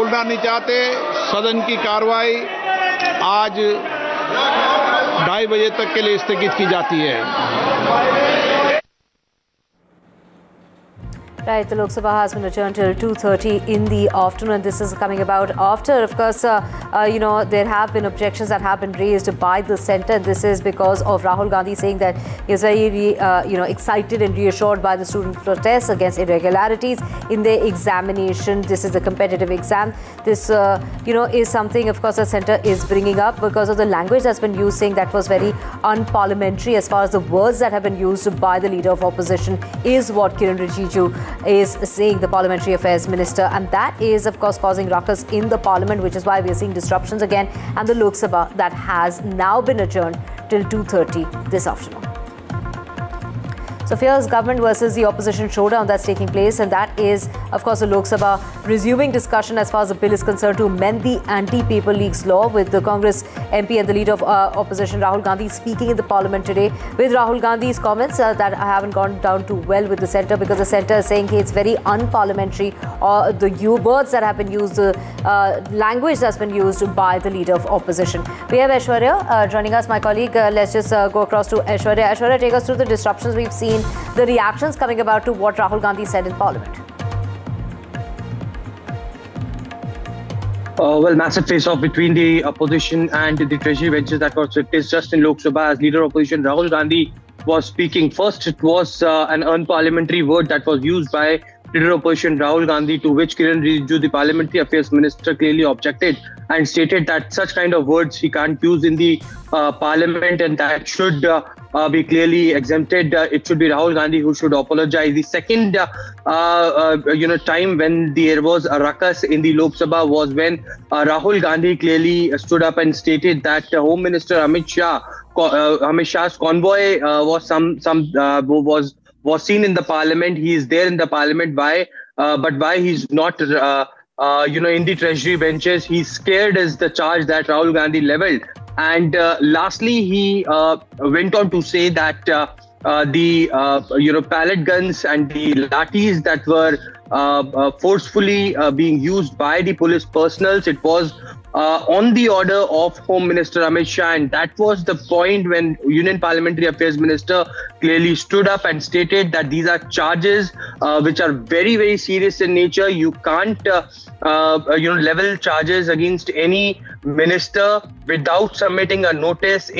बोलना नहीं चाहते। सदन की कार्रवाई आज 2:30 बजे तक के लिए स्थगित की जाती है। Right, the Lok Sabha has been adjourned till 2:30 in the afternoon, and this is coming about after, of course, there have been objections that have been raised by the centre. This is because of Rahul Gandhi saying that he is very, excited and reassured by the student protests against irregularities in their examination. This is a competitive exam. This, is something, of course, the centre is bringing up because of the language that's been used, saying that was very unparliamentary as far as the words that have been used by the leader of opposition is what Kiren Rijiju is saying, the Parliamentary Affairs Minister, and that is of course causing ruckus in the Parliament, which is why we are seeing disruptions again, and the Lok Sabha that has now been adjourned till 2:30 this afternoon. So fierce government versus the opposition showdown that's taking place, and that is of course the Lok Sabha resuming discussion as far as the bill is concerned to amend the Anti-Paper Leaks law, with the Congress MP and the leader of opposition Rahul Gandhi speaking in the Parliament today, with Rahul Gandhi's comments that haven't gone down too well with the centre, because the centre is saying it's very unparliamentary, or the words that have been used, the language that's been used by the leader of opposition. We have Aishwarya joining us, my colleague. Let's just go across to Aishwarya. Aishwarya, take us through the disruptions we've seen, the reactions coming about to what Rahul Gandhi said in Parliament. Well, massive face-off between the opposition and the Treasury benches that was witnessed just in Lok Sabha as leader of opposition Rahul Gandhi was speaking. First, it was an unparliamentary word that was used by leader of opposition Rahul Gandhi, to which Kiren Rijiju, the Parliamentary Affairs Minister, clearly objected and stated that such kind of words he can't use in the Parliament, and that should be clearly exempted. It should be Rahul Gandhi who should apologize. The second, time when there was a ruckus in the Lok Sabha was when Rahul Gandhi clearly stood up and stated that Home Minister Amit Shah's convoy was seen in the Parliament. He is there in the Parliament. But why he's not, in the Treasury benches? He's scared is the charge that Rahul Gandhi levelled. And lastly, he went on to say that the pellet guns and the lathis that were forcefully being used by the police personnel, it was on the order of Home Minister Amit Shah, and that was the point when Union Parliamentary Affairs Minister clearly stood up and stated that these are charges which are very, very serious in nature. You can't level charges against any minister without submitting a notice